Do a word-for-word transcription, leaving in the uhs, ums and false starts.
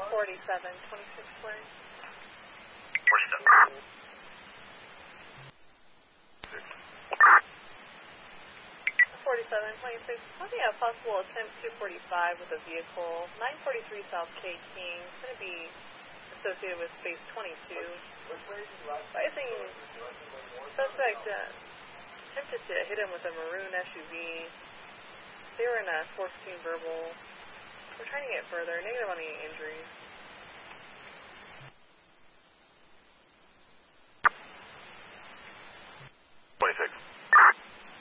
forty-seven, twenty-six play. forty-seven. forty-seven, twenty-six. Looking at a possible attempt two forty-five with a vehicle. nine forty-three South K King. It's going to be associated with space twenty-two. Advising suspect uh, attempted to hit him with a maroon S U V. They were in a four fifteen verbal. We're trying to get further. Negative on any injuries.